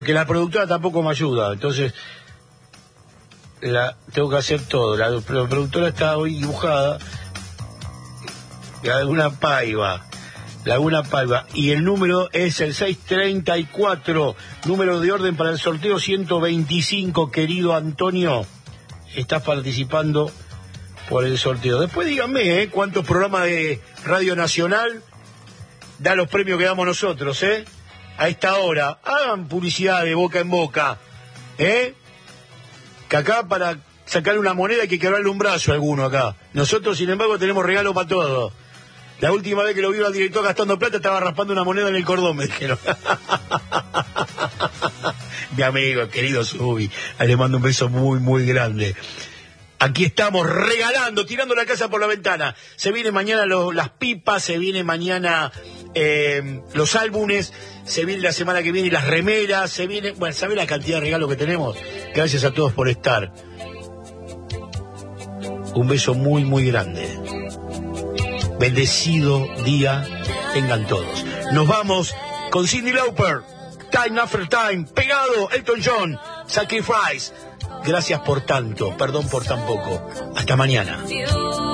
que la productora tampoco me ayuda, entonces tengo que hacer todo. La productora está hoy dibujada, Laguna Paiva, y el número es el 634, número de orden para el sorteo 125, querido Antonio, estás participando por el sorteo. Después díganme, cuántos programas de Radio Nacional da los premios que damos nosotros, a esta hora. Hagan publicidad de boca en boca, que acá para sacarle una moneda hay que quebrarle un brazo a alguno acá. Nosotros, sin embargo, tenemos regalo para todos. La última vez que lo vio al director gastando plata estaba raspando una moneda en el cordón, me dijeron. Mi amigo, querido Subi, le mando un beso muy, muy grande. Aquí estamos regalando, tirando la casa por la ventana. Se viene mañana las pipas, se viene mañana los álbumes, se viene la semana que viene las remeras, se viene... Bueno, ¿sabe la cantidad de regalos que tenemos? Gracias a todos por estar. Un beso muy, muy grande. Bendecido día tengan todos. Nos vamos con Cyndi Lauper, Time After Time, pegado, Elton John, Sacrifice. Gracias por tanto, perdón por tan poco. Hasta mañana.